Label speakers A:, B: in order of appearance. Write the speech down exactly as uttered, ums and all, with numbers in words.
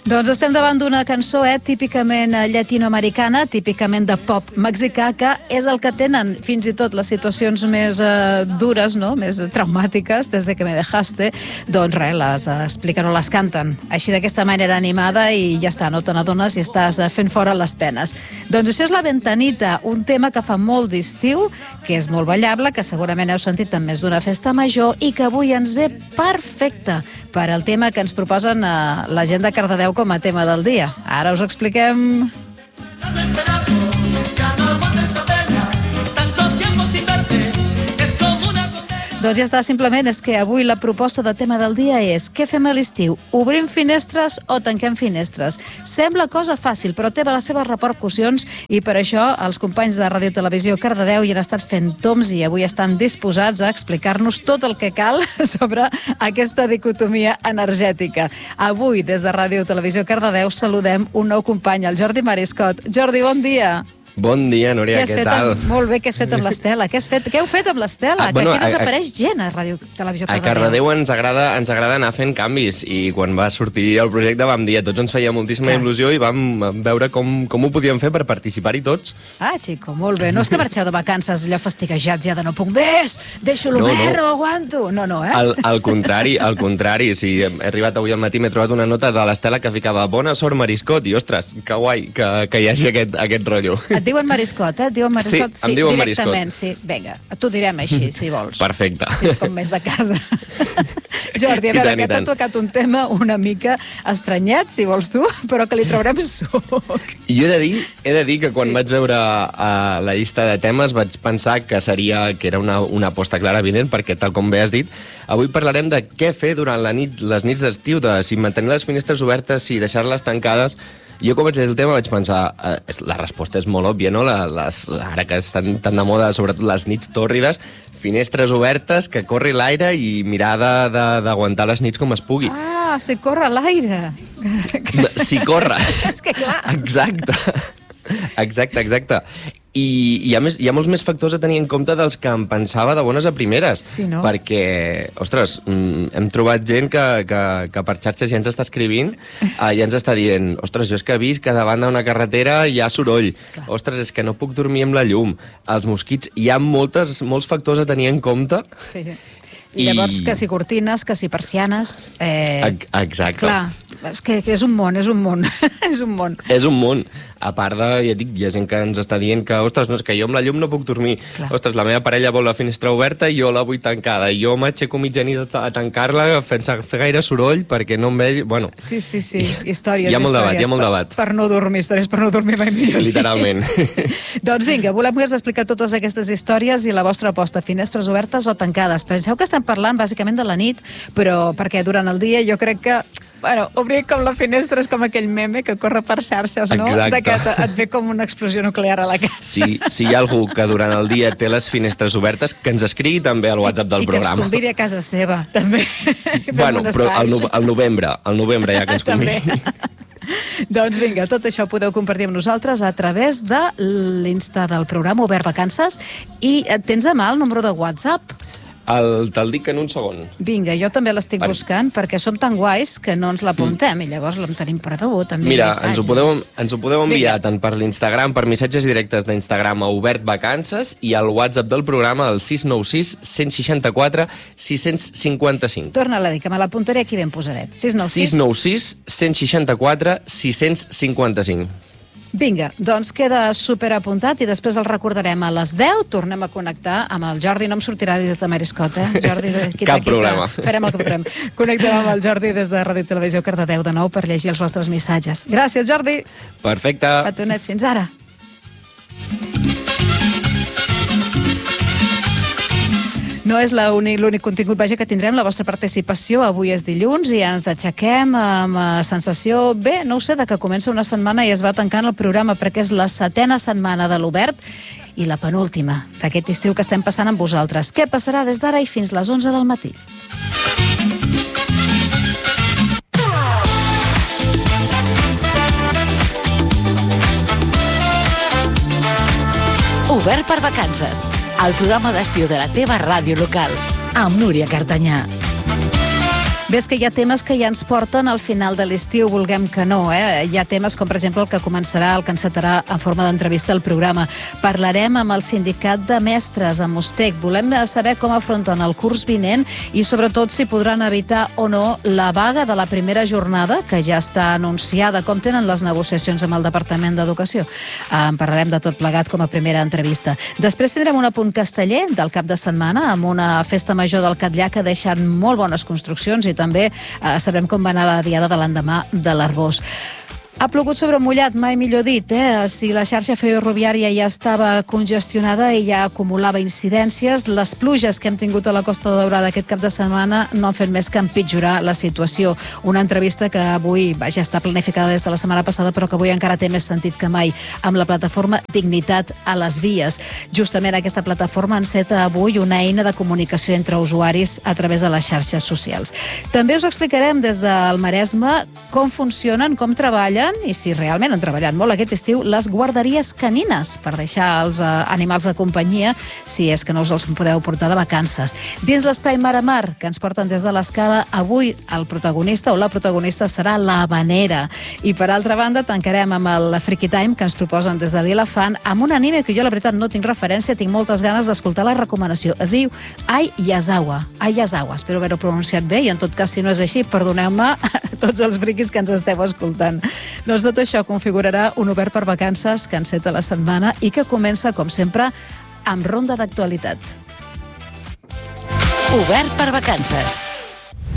A: Doncs estem davant d'una cançó eh, típicament llatinoamericana, típicament de pop mexicà, que és el que tenen fins i tot les situacions més eh, dures, no? Més traumàtiques, des de que me dejaste, doncs res, les expliquen o les canten així d'aquesta manera animada i ja està, no te n'adones i estàs fent fora les penes. Doncs això és La Ventanita, un tema que fa molt d'estiu, que és molt ballable, que segurament heu sentit en més d'una festa major i que avui ens ve perfecte per al tema que ens proposen a la gent de Cardedeu com a tema del dia. Ara us ho expliquem. Doncs ja està, simplement és que avui la proposta de tema del dia és què fem a l'estiu? Obrim finestres o tanquem finestres? Sembla cosa fàcil, però té les seves repercussions i per això els companys de Ràdio Televisió Cardedeu hi han estat fent toms i avui estan disposats a explicar-nos tot el que cal sobre aquesta dicotomia energètica. Avui, des de Ràdio Televisió Cardedeu, saludem un nou company, el Jordi Mariscot. Jordi, bon dia.
B: Bon dia, Núria, què, què tal?
A: Amb... Molt bé, què has fet amb l'Estela? Què, has fet... què heu fet amb l'Estela? Ah, bueno, que aquí desapareix a, gent a Ràdio Televisió Cardedeu.
B: A Cardedeu ens agrada, ens agrada anar fent canvis i quan va sortir el projecte vam dir, a tots ens feia moltíssima Clar. il·lusió i vam veure com, com ho podíem fer per participar-hi tots.
A: Ah, xico, molt bé. No és que marxeu de vacances allò fastigejats ja de no puc més, deixo-lo no, més, no. no aguanto. No, no, eh?
B: Al, al contrari, al contrari. Sí, he arribat avui al matí, m'he trobat una nota de l'Estela que ficava bona sort Mariscot i, ostres, que guai que, que hi hagi aquest, aquest rotllo.
A: Et diuen Mariscot, eh? Et diuen Mariscot?
B: Sí, em diuen Mariscot.
A: Sí, vinga, t'ho direm així, si vols.
B: Perfecte.
A: Si és com més de casa. Jordi, a veure, que t'ha tocat un tema una mica estranyat, si vols tu, però que li traurem suc.
B: Jo he de dir, he de dir que quan sí. vaig veure uh, la llista de temes vaig pensar que seria que era una, una aposta clara, evident, perquè tal com bé has dit, avui parlarem de què fer durant la nit, les nits d'estiu, de si mantenir les finestres obertes, si deixar-les tancades. Jo, quan vaig llegir el tema, vaig pensar, eh, la resposta és molt òbvia, no? La, les, ara que estan tan de moda, sobretot les nits tòrrides, finestres obertes, que corri l'aire i mirar d'aguantar les nits com es pugui.
A: Ah, si corre l'aire.
B: Si corre.
A: És que clar.
B: Exacte. Exacte, exacte. I hi ha, més, hi ha molts més factors a tenir en compte dels que em pensava de bones a primeres.
A: Sí, no?
B: Perquè, ostres, hem trobat gent que, que, que per xarxes ja ens està escrivint eh, i ens està dient, ostres, jo és que he vist que davant d'una carretera hi ha soroll. Clar. Ostres, és que no puc dormir amb la llum. Els mosquits, hi ha moltes, molts factors a tenir en compte.
A: Sí. I llavors, I... que si cortines, que si persianes... Eh...
B: Exacte.
A: Clar, és que és un món, és un món. és un món.
B: És un món. A part de, ja dic, hi ha gent que ens està dient que, ostres, no, és que jo amb la llum no puc dormir. Clar. Ostres, la meva parella vol la finestra oberta i jo la vull tancada. I jo m'aixeco mitjanit a tancar-la sense fer gaire soroll perquè no em vegi... Bueno,
A: sí, sí, sí. Històries,
B: hi ha molt
A: històries.
B: Debat, hi ha molt
A: per,
B: debat.
A: Per no dormir, històries per no dormir mai millor.
B: Literalment.
A: Doncs vinga, volem que us explicar totes aquestes històries i la vostra aposta, finestres obertes o tancades. Penseu que estem parlant bàsicament de la nit, però perquè durant el dia jo crec que bueno, obrir com la finestra és com aquell meme que corre per xarxes, no?
B: Exacte.
A: De que et ve com una explosió nuclear a la casa.
B: Si, si hi ha algú que durant el dia té les finestres obertes, que ens escrigui també al WhatsApp del
A: I, i
B: programa.
A: I que ens convidi a casa seva, també.
B: Bueno, però al, no, al novembre, al novembre ja que ens convidi.
A: Doncs vinga, tot això ho podeu compartir amb nosaltres a través de l'Insta del programa Obert Vacances i tens a mà el número de WhatsApp?
B: El, te'l dic en un segon.
A: Vinga, jo també l'estic per... buscant perquè som tan guais que no ens l'apuntem mm. i llavors l'en tenim perdut.
B: Mira, ens ho, podeu, ens ho podeu enviar Vinga. tant per l'Instagram, per missatges directes d'Instagram a Obert Vacances i al WhatsApp del programa al sis nou sis, cent seixanta-quatre, sis-cents cinquanta-cinc.
A: Torna-la a dir, que me l'apuntaré aquí ben posadet. sis nou sis,
B: sis nou sis, cent seixanta-quatre, sis-cents cinquanta-cinc.
A: Vinga, doncs queda super apuntat i després el recordarem a les deu. Tornem a connectar amb el Jordi. No em sortirà dit de Mariscot, eh? Jordi, quita,
B: Cap
A: quita.
B: problema.
A: Farem el que podrem. Connectem amb el Jordi des de Ràdio Televisió Cardedeu de nou per llegir els vostres missatges. Gràcies, Jordi.
B: Perfecte.
A: Petonets, fins ara. No és l'únic contingut, vaja, que tindrem, la vostra participació. Avui és dilluns i ens aixequem amb sensació, bé, no ho sé, de que comença una setmana i es va tancant el programa perquè és la setena setmana de l'Obert i la penúltima d'aquest estiu que estem passant amb vosaltres. Què passarà des d'ara i fins les onze del matí?
C: Obert per vacances, el programa d'estiu de la teva ràdio local, amb Núria Cartanyà.
A: Ves que hi ha temes que ja ens porten al final de l'estiu, vulguem que no, eh? Hi ha temes com, per exemple, el que començarà, el que encetarà en forma d'entrevista al programa. Parlarem amb el sindicat de mestres, amb Mostec. Volem saber com afronten el curs vinent i, sobretot, si podran evitar o no la vaga de la primera jornada, que ja està anunciada. Com tenen les negociacions amb el Departament d'Educació? En parlarem de tot plegat com a primera entrevista. Després tindrem un apunt casteller del cap de setmana amb una festa major del Catllà que ha deixat molt bones construccions i també eh, sabrem com va anar la diada de l'endemà de l'Arbós. Ha plogut sobre mullat, mai millor dit, eh? Si la xarxa ferroviària ja estava congestionada i ja acumulava incidències, les pluges que hem tingut a la Costa Daurada aquest cap de setmana no han fet més que empitjorar la situació. Una entrevista que avui va, ja està planificada des de la setmana passada, però que avui encara té més sentit que mai, amb la plataforma Dignitat a les Vies. Justament aquesta plataforma enceta avui una eina de comunicació entre usuaris a través de les xarxes socials. També us explicarem des del Maresme com funcionen, com treballen i si realment han treballat molt aquest estiu les guarderies canines per deixar els eh, animals de companyia si és que no us els podeu portar de vacances. Dins l'espai Mar a Mar, que ens porten des de l'Escala, avui el protagonista o la protagonista serà la Havanera. I per altra banda tancarem amb el Freaky Time que ens proposen des de Vilafant amb un anime que jo la veritat no tinc referència, tinc moltes ganes d'escoltar la recomanació. Es diu Ai Yazawa. Ai Yazawa, espero haver-ho pronunciat bé i en tot cas si no és així, perdoneu-me tots els friquis que ens esteu escoltant. Doncs tot això configurarà un obert per vacances que enceta la setmana i que comença, com sempre, amb ronda d'actualitat.
C: Obert per vacances.